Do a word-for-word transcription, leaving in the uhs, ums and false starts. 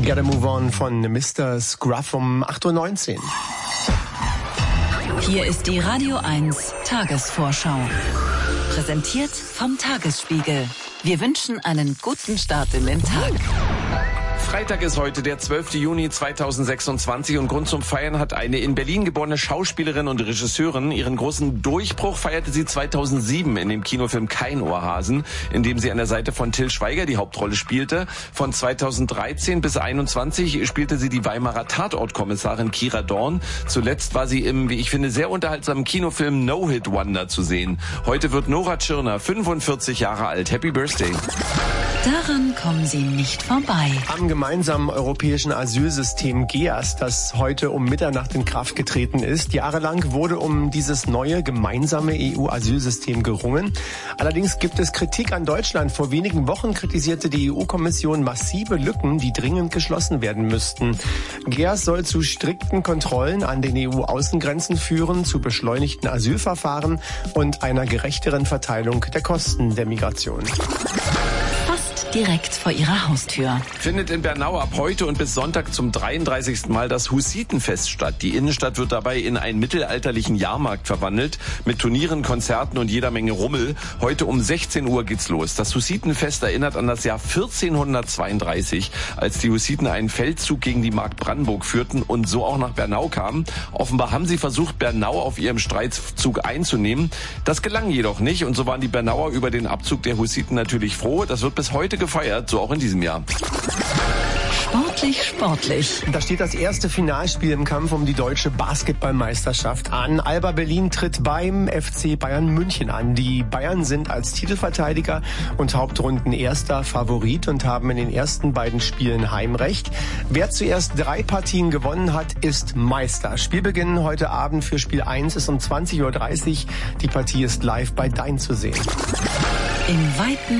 Gotta Move On von Mister Scruff um acht Uhr neunzehn. Hier ist die Radio eins Tagesvorschau. Präsentiert vom Tagesspiegel. Wir wünschen einen guten Start in den Tag. Freitag ist heute der zwölfte Juni zweitausendsechsundzwanzig und Grund zum Feiern hat eine in Berlin geborene Schauspielerin und Regisseurin. Ihren großen Durchbruch feierte sie zweitausendsieben in dem Kinofilm Kein Ohrhasen, in dem sie an der Seite von Till Schweiger die Hauptrolle spielte. Von zweitausenddreizehn bis einundzwanzig spielte sie die Weimarer Tatortkommissarin Kira Dorn. Zuletzt war sie im, wie ich finde, sehr unterhaltsamen Kinofilm No Hit Wonder zu sehen. Heute wird Nora Tschirner fünfundvierzig Jahre alt. Happy Birthday. Daran kommen Sie nicht vorbei. Am gemeinsamen europäischen Asylsystem G E A S, das heute um Mitternacht in Kraft getreten ist. Jahrelang wurde um dieses neue gemeinsame E U-Asylsystem gerungen. Allerdings gibt es Kritik an Deutschland. Vor wenigen Wochen kritisierte die E U-Kommission massive Lücken, die dringend geschlossen werden müssten. G E A S soll zu strikten Kontrollen an den E U-Außengrenzen führen, zu beschleunigten Asylverfahren und einer gerechteren Verteilung der Kosten der Migration. Direkt vor ihrer Haustür. Findet in Bernau ab heute und bis Sonntag zum dreiunddreißigsten Mal das Hussitenfest statt. Die Innenstadt wird dabei in einen mittelalterlichen Jahrmarkt verwandelt, mit Turnieren, Konzerten und jeder Menge Rummel. Heute um sechzehn Uhr geht's los. Das Hussitenfest erinnert an das Jahr vierzehnhundertzweiunddreißig, als die Hussiten einen Feldzug gegen die Mark Brandenburg führten und so auch nach Bernau kamen. Offenbar haben sie versucht, Bernau auf ihrem Streitzug einzunehmen. Das gelang jedoch nicht und so waren die Bernauer über den Abzug der Hussiten natürlich froh. Das wird bis heute gefeiert, so auch in diesem Jahr. Sportlich, sportlich. Da steht das erste Finalspiel im Kampf um die deutsche Basketballmeisterschaft an. Alba Berlin tritt beim F C Bayern München an. Die Bayern sind als Titelverteidiger und Hauptrunden erster Favorit und haben in den ersten beiden Spielen Heimrecht. Wer zuerst drei Partien gewonnen hat, ist Meister. Spielbeginn heute Abend für Spiel eins ist um zwanzig Uhr dreißig. Die Partie ist live bei Dein zu sehen. Im weiten